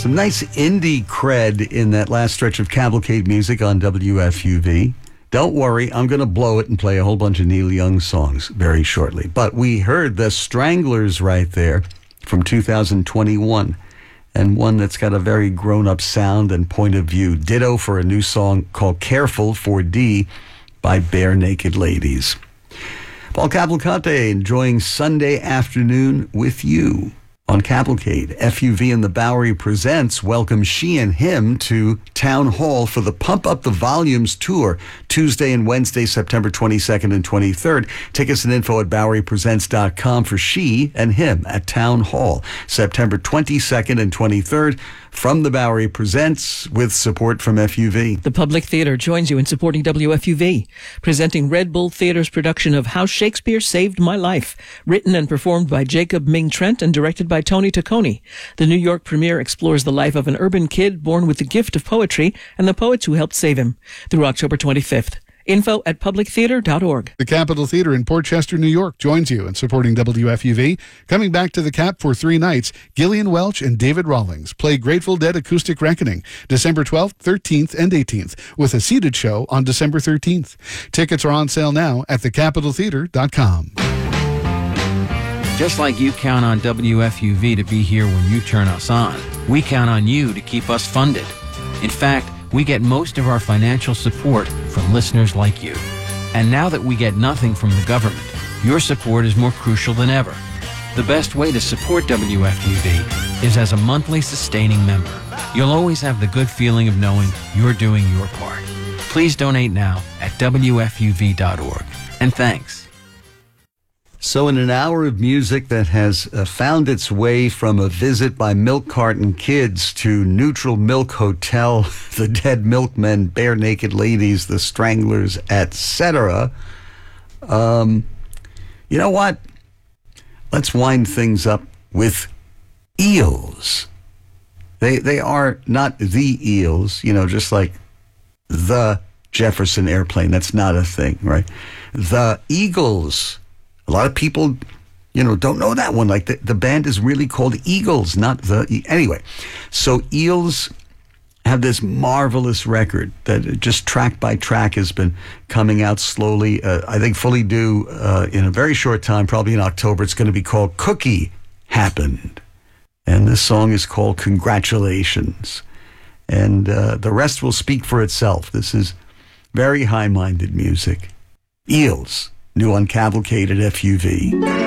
Some nice indie cred in that last stretch of cavalcade music on WFUV. Don't worry, I'm going to blow it and play a whole bunch of Neil Young songs very shortly. But we heard the Stranglers right there from 2021, and one that's got a very grown-up sound and point of view. Ditto for a new song called Careful 4D by Bare Naked Ladies. Paul Cavalcante enjoying Sunday afternoon with you on Cavalcade. FUV and the Bowery presents welcome she and him to Town Hall for the Pump Up the Volumes tour, Tuesday and Wednesday, September 22nd and 23rd. Tickets and info at BoweryPresents.com for she and him at Town Hall, September 22nd and 23rd. From the Bowery Presents, with support from FUV. The Public Theater joins you in supporting WFUV, presenting Red Bull Theater's production of How Shakespeare Saved My Life, written and performed by Jacob Ming Trent and directed by Tony Taccone. The New York premiere explores the life of an urban kid born with the gift of poetry and the poets who helped save him, through October 25th. Info at publictheater.org. The Capitol Theater in Port Chester, New York joins you in supporting WFUV. Coming back to the Cap for 3 nights, Gillian Welch and David Rawlings play Grateful Dead Acoustic Reckoning, December 12th, 13th, and 18th, with a seated show on December 13th. Tickets are on sale now at thecapitoltheater.com. Just like you count on WFUV to be here when you turn us on, we count on you to keep us funded. In fact, we get most of our financial support from listeners like you. And now that we get nothing from the government, your support is more crucial than ever. The best way to support WFUV is as a monthly sustaining member. You'll always have the good feeling of knowing you're doing your part. Please donate now at WFUV.org. And thanks. So in an hour of music that has found its way from a visit by Milk Carton Kids to Neutral Milk Hotel, the Dead Milkmen, Bare Naked Ladies, the Stranglers, etc. You know what? Let's wind things up with Eels. They are not the Eels, just like the Jefferson Airplane. That's not a thing, right? The Eagles. A lot of people, don't know that one. Like the band is really called Eagles, not the... Anyway, so Eels have this marvelous record that just track by track has been coming out slowly. I think fully due in a very short time, probably in October. It's going to be called Cookie Happened. And this song is called Congratulations. And the rest will speak for itself. This is very high-minded music. Eels. New on Cavalcade at FUV.